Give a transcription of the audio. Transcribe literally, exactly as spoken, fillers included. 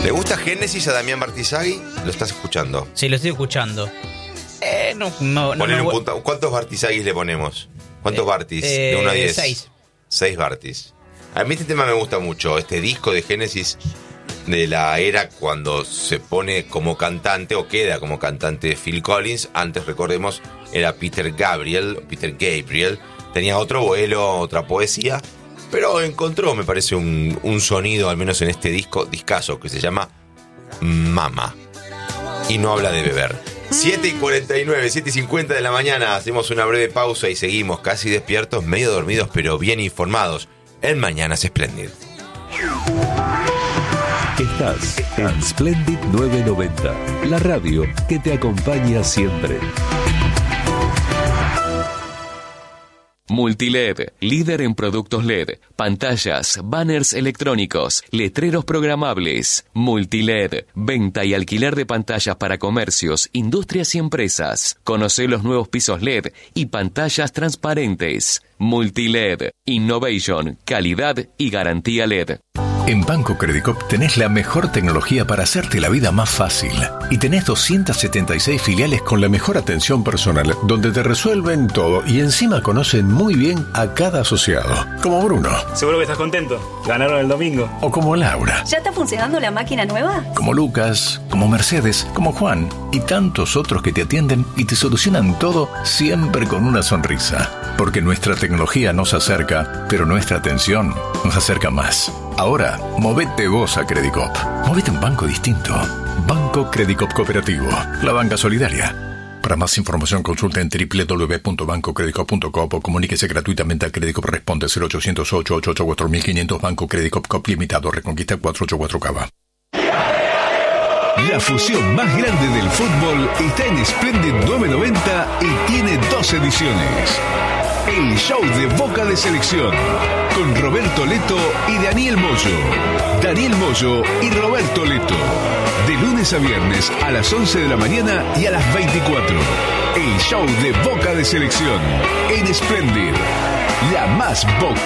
¿Le gusta Génesis a Damián Bartizaghi? ¿Lo estás escuchando? Sí, lo estoy escuchando. Eh, no, no, Poner no un me... punto. ¿Cuántos Bartizaghis le ponemos? ¿Cuántos eh, Bartis? Eh, de uno a diez. Seis. Seis Bartis. A mí este tema me gusta mucho. Este disco de Génesis de la era cuando se pone como cantante o queda como cantante Phil Collins. Antes, recordemos, era Peter Gabriel. Peter Gabriel. Tenía otro vuelo, otra poesía. Pero encontró, me parece, un, un sonido, al menos en este disco, discazo, que se llama Mama. Y no habla de beber. siete y cuarenta y nueve, siete y cincuenta de la mañana. Hacemos una breve pausa y seguimos casi despiertos, medio dormidos, pero bien informados. En Mañanas Splendid. Estás en Splendid novecientos noventa, la radio que te acompaña siempre. Multiled, líder en productos L E D, pantallas, banners electrónicos, letreros programables. Multiled, venta y alquiler de pantallas para comercios, industrias y empresas. Conoce los nuevos pisos L E D y pantallas transparentes. Multiled, innovation, calidad y garantía L E D. En Banco Credicop tenés la mejor tecnología para hacerte la vida más fácil. Y tenés doscientas setenta y seis filiales con la mejor atención personal, donde te resuelven todo y encima conocen muy bien a cada asociado. Como Bruno. Seguro que estás contento. Ganaron el domingo. O como Laura. ¿Ya está funcionando la máquina nueva? Como Lucas, como Mercedes, como Juan y tantos otros que te atienden y te solucionan todo siempre con una sonrisa. Porque nuestra tecnología nos acerca, pero nuestra atención nos acerca más. Ahora, movete vos a Credicop. Movete a un banco distinto. Banco Credicop Cooperativo. La banca solidaria. Para más información consulta en doble u doble u doble u punto banco credicop punto com o comuníquese gratuitamente a Credicop Responde cero ochocientos ocho ochenta y ocho cuatro mil quinientos Banco Credicop Cop Limitado Reconquista cuatrocientos ochenta y cuatro Cava. La fusión más grande del fútbol está en Splendid novecientos noventa y tiene dos ediciones. El show de Boca de Selección con Roberto Leto y Daniel Moyo. Daniel Moyo y Roberto Leto. De lunes a viernes a las once de la mañana y a las veinticuatro. El show de Boca de Selección en Splendid. La más Boca.